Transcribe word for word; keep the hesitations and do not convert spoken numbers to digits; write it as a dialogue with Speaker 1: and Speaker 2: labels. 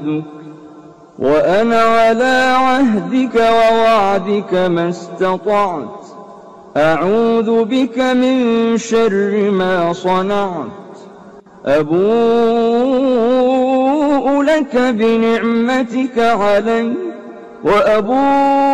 Speaker 1: وأنا على عهدك ووعدك ما استطعت أعوذ بك من شر ما صنعت أبوء لك بنعمتك علي وأبوء